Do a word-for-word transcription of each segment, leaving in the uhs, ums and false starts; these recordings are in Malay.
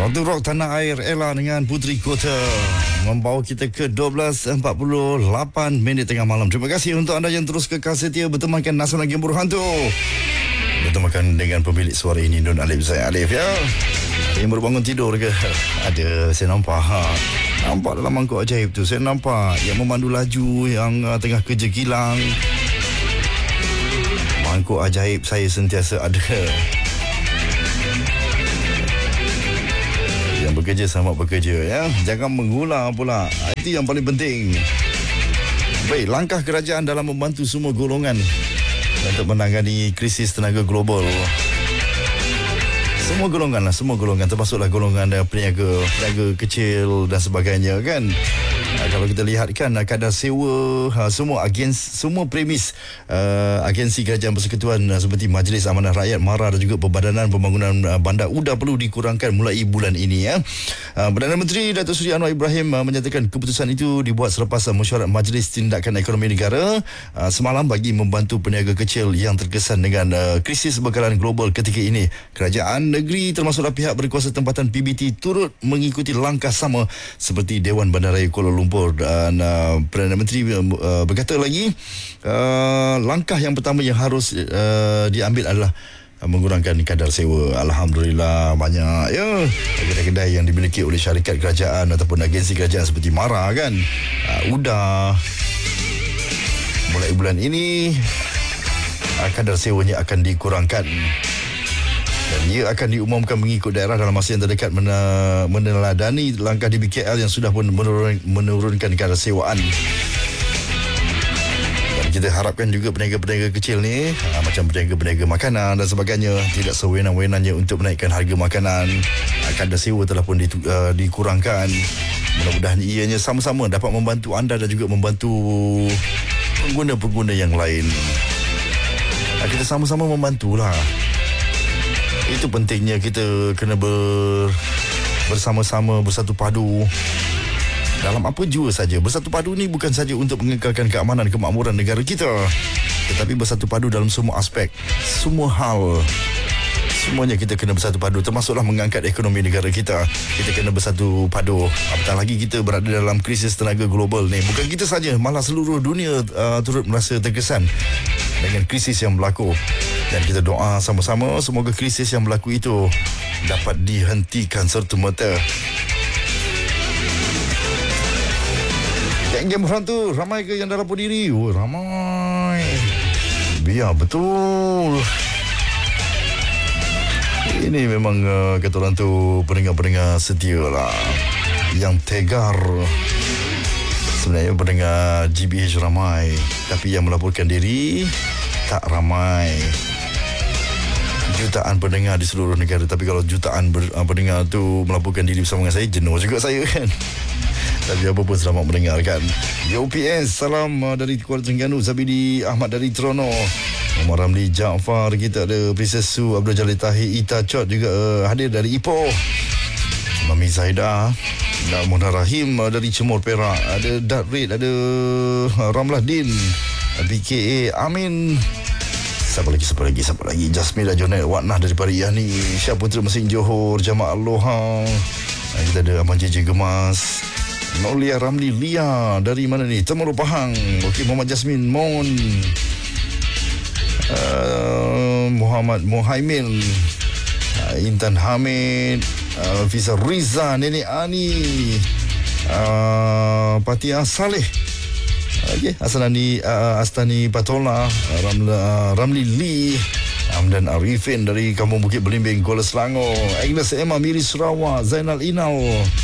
Waktu Rock Tanah Air, Ella dengan Puteri Kota membawa kita ke dua belas empat puluh lapan minit tengah malam. Terima kasih untuk anda yang terus kekal setia bertemankan Nasional Game Buruh Hantu. Bertemankan dengan pemilik suara ini, Nun Alif. Saya Alif ya. Yang baru bangun tidur ke? Ada, saya nampak ha. Nampak dalam mangkuk ajaib tu. Saya nampak yang memandu laju, yang uh, tengah kerja kilang. Mangkuk ajaib saya sentiasa ada. Yang bekerja sama bekerja ya. Jangan mengular pula. Itu yang paling penting. Baik, langkah kerajaan dalam membantu semua golongan untuk menangani krisis tenaga global. Semua golongan lah, semua golongan, termasuklah golongan peniaga, peniaga kecil dan sebagainya kan. Uh, kalau kita lihat kan uh, kadar sewa, uh, semua agens, semua premis uh, agensi kerajaan persekutuan uh, seperti Majlis Amanah Rakyat, MARA dan juga Perbadanan Pembangunan uh, Bandar Udah perlu dikurangkan mulai bulan ini ya. Uh, Perdana Menteri Datuk Seri Anwar Ibrahim uh, menyatakan keputusan itu dibuat selepas uh, mesyuarat Majlis Tindakan Ekonomi Negara uh, semalam bagi membantu peniaga kecil yang terkesan dengan uh, krisis bekalan global ketika ini. Kerajaan negeri termasuklah pihak berkuasa tempatan P B T turut mengikuti langkah sama seperti Dewan Bandaraya Kuala Lumpur. Dan uh, Perdana Menteri uh, berkata lagi uh, langkah yang pertama yang harus uh, diambil adalah uh, mengurangkan kadar sewa. Alhamdulillah banyak ya kedai-kedai yang dimiliki oleh syarikat kerajaan ataupun agensi kerajaan seperti MARA kan, uh, Udah mulai bulan ini uh, kadar sewanya akan dikurangkan. Dan ia akan diumumkan mengikut daerah dalam masa yang terdekat meneladani langkah D B K L yang sudah pun menurun, menurunkan kadar sewaan. Dan kita harapkan juga peniaga-peniaga kecil ni, ha, macam peniaga-peniaga makanan dan sebagainya, tidak sewenang-wenangnya untuk menaikkan harga makanan. Ha, kadar sewa telah pun di, uh, dikurangkan. Mudah-mudahan ianya sama-sama dapat membantu anda dan juga membantu pengguna-pengguna yang lain. Ha, kita sama-sama membantulah. Itu pentingnya kita kena ber, bersama-sama, bersatu padu dalam apa jua saja. Bersatu padu ni bukan saja untuk mengekalkan keamanan kemakmuran negara kita, tetapi bersatu padu dalam semua aspek, semua hal. Semuanya kita kena bersatu padu, termasuklah mengangkat ekonomi negara kita. Kita kena bersatu padu. Apatah lagi kita berada dalam krisis tenaga global ni. Bukan kita saja, malah seluruh dunia uh, turut merasa terkesan dengan krisis yang berlaku. Dan kita doa sama-sama semoga krisis yang berlaku itu dapat dihentikan serta-merta. Geng-geng hantu, ramai ke yang dah lapor diri? Oh, ramai. Biar betul. Ini memang uh, kata orang tu pendengar-pendengar setia lah, yang tegar. Sebenarnya pendengar G B H ramai, tapi yang melaporkan diri tak ramai. Jutaan pendengar di seluruh negara, tapi kalau jutaan ber, uh, pendengar tu melaporkan diri bersama dengan saya, jenuh juga saya kan. Tapi apa pun selamat mendengarkan. Yo P S, salam uh, dari Kuala Terengganu, Zabidi Ahmad dari Terono, Umar Ramli Jaafar, kita ada Princess Su, Abdul Jalil Tahir, Ita Chot juga uh, hadir dari Ipoh, Mami Zaidah, Mona Rahim uh, dari Cemor Perak, ada Dat Red, ada uh, Ramlah Din, B K A Amin. Siapa lagi, siapa lagi, siapa lagi? Jasmine Jonet Watnah dari Pariyani, Syah Putera Mesin Johor, Jamaah Aloha. Kita ada Abang J J Gemas, Naulia Ramli Lia dari mana ni? Temerloh Pahang. Okey, Muhammad Jasmine Mon, uh, Muhammad Mohaimin, uh, Intan Hamid, uh, Fiza Riza, Nenek Ani, uh, Patia Saleh. Okey, Asnani uh, Astani Patola, Ramla, uh, Ramli Lee, Amdan Arifin dari Kampung Bukit Belimbing, Kuala Selangor, Agnes Emma Miri Sarawak, Zainal Inal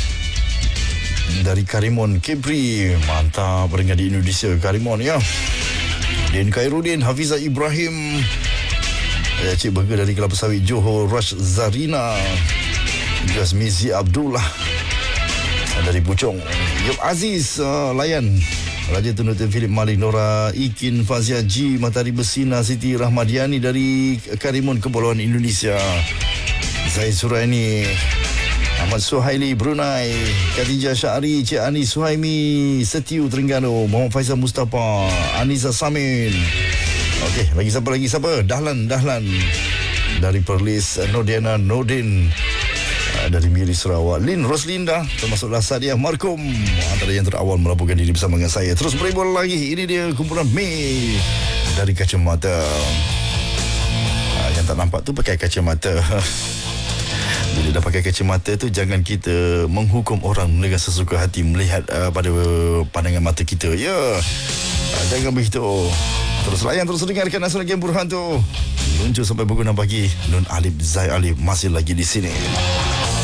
dari Karimun Kepri. Mantap pendengar di Indonesia, Karimun ya. Din Khairuddin, Hafiza Ibrahim, ya, Cik Burger dari Kelapa Sawit Johor, Rash Zarina, Jasmizi Abdullah dari Puchong, Yop Aziz, uh, Layan, Raja Tunutan Philip Malik, Nora Ikin, Fazia G, Matahari Bersina, Siti Rahmadiani dari Karimun, Kepulauan Indonesia, Zaid Suraini, Ahmad Suhaili, Brunei, Khadijah Syahri, Cik Ani Suhaimi, Setiu Terengganu, Muhammad Faisal Mustafa, Anissa Samin. Okey, lagi siapa lagi siapa? Dahlan, Dahlan dari Perlis, Nodiana Nordin, dari Miri Sarawak, Lin Roslinda, termasuklah Sadia Markum, antara yang terawal melaporkan diri bersama dengan saya. Terus beribul lagi. Ini dia kumpulan Mei dari Kacamata. Yang tak nampak tu pakai kacamata. Bila dah pakai kacamata tu, jangan kita menghukum orang dengan sesuka hati melihat uh, pada pandangan mata kita. Ya, uh, jangan begitu. Terus layan, terus dengarkan Nasional Game Burhan tu. Muncul sampai pukul enam pagi. Nun Alif Zai Alif masih lagi di sini.